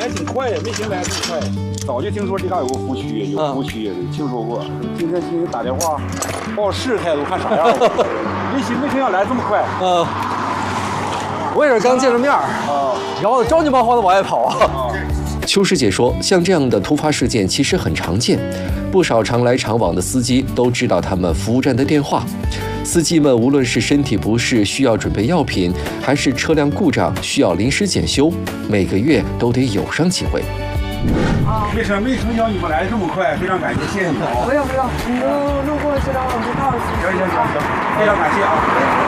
来挺快呀，没寻思来这么快。早就听说这嘎有个服务区，有服务区，听说过。今天给你打电话，把我试试态度，看啥样。没想来这么快。 我也是刚见着面然后着急忙慌的往外跑邱师姐说，像这样的突发事件其实很常见，不少常来常往的司机都知道他们服务站的电话。司机们无论是身体不适需要准备药品，还是车辆故障需要临时检修，每个月都得有上几回。 没成想你们来这么快，非常感谢，谢谢你们。 不用，你都路过知道我就告诉你。 行，非常感谢啊。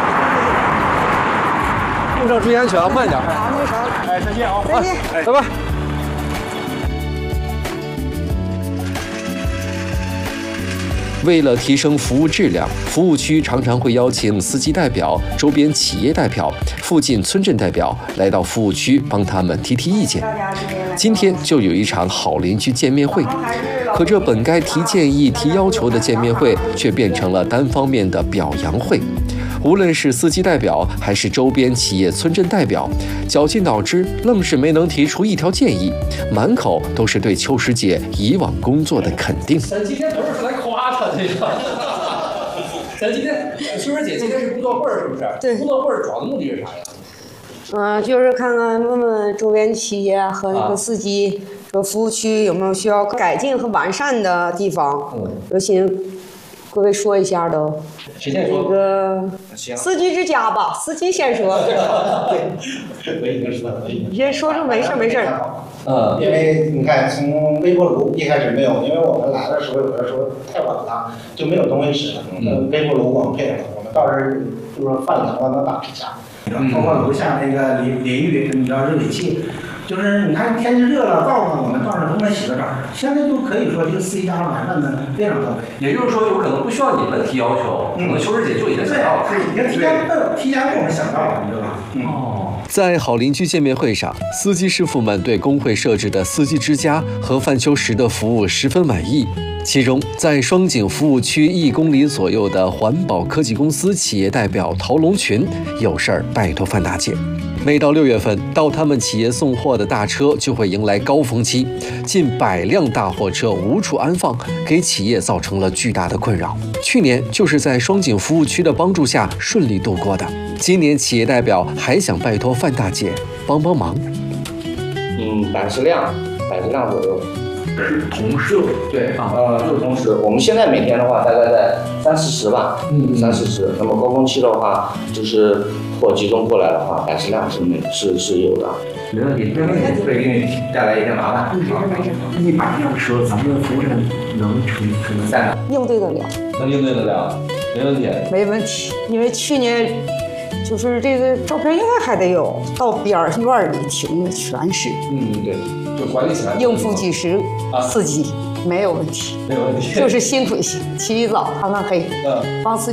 路上注意安全啊，慢点。 那啥， 哎，再见啊， 再见， 拜拜。 为了提升服务质量，服务区常常会邀请司机代表、周边企业代表、附近村镇代表来到服务区帮他们提意见。今天就有一场好邻居见面会，可这本该提建议、提要求的见面会，却变成了单方面的表扬会。无论是司机代表还是周边企业村镇代表，绞尽脑汁，愣是没能提出一条建议，满口都是对邱师姐以往工作的肯定。 咱今天不是来夸他这个，咱今天邱师姐今天是工作会是不是？ 对， 工作会主要的目的是啥呀？ 就是看看问问周边企业和那个司机，说服务区有没有需要改进和完善的地方，有请各位说一下都。 谁先说？ 那个司机之家吧，司机先说。 我已经说了， 你先说说，没事。 因为你看，从微波炉一开始没有，因为我们来的时候有的时候太晚了，就没有东西吃了。微波炉我们配合，我们到这儿就说饭凉了能打一下。包括楼下那个淋浴，你知道热水器，就是你看天气热了，灶上我们到那儿都能洗个澡。现在就可以说这个司机家完善的非常到位。 也就是说，有可能不需要你们提要求，可能邱师姐就已经想到了， 已经提前给我们想到了，你知道吧？ 在好邻居见面会上，司机师傅们对工会设置的司机之家和范秋实的服务十分满意。其中，在双井服务区1公里左右的环保科技公司企业代表陶龙群有事儿拜托范大姐。每到6月份，到他们企业送货的大车就会迎来高峰期，近100辆大货车无处安放，给企业造成了巨大的困扰。去年就是在双井服务区的帮助下顺利度过的。今年企业代表还想拜托范大姐帮忙。 80辆左右。 是同事， 对，就是同时，我们现在每天的话大概在30-40吧，30-40。那么高峰期的话，就是货集中过来的话，80辆是有的。 没问题，会给你带来一些麻烦。100辆车，咱们的服务站能承载吗？ 应对得了， 能应对得了，没问题。 没问题，因为去年就是这个照片应该还得有，到边儿院里停的全是。 对，就管理起来应付几十司机没有问题， 没有问题， 就是辛苦些，起一早贪黑，帮司